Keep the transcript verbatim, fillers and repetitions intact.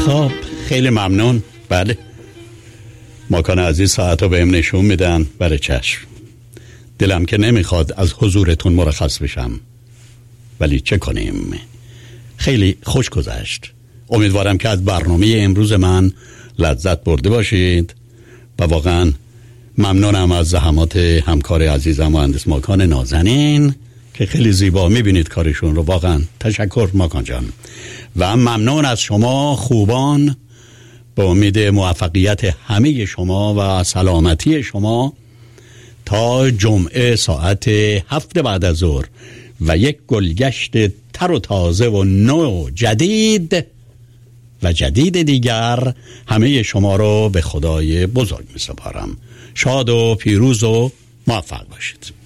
خب خیلی ممنون. بله ماکان عزیز ساعت رو بهم نشون میدن. برای چشم. دلم که نمیخواد از حضورتون مرخص بشم، ولی چه کنیم، خیلی خوش گذشت. امیدوارم که از برنامه امروز من لذت برده باشید و واقعا ممنونم از زحمات همکار عزیزم مهندس ماکان نازنین که خیلی زیبا میبینید کارشون رو. واقعا تشکر ماکان جان. و ممنون از شما خوبان، به امید موفقیت همه شما و سلامتی شما تا جمعه ساعت هفت بعد از ظهر و یک گلگشت تر و تازه و نو جدید و جدید دیگر همه شما رو به خدای بزرگ می سپارم. شاد و پیروز و موفق باشید.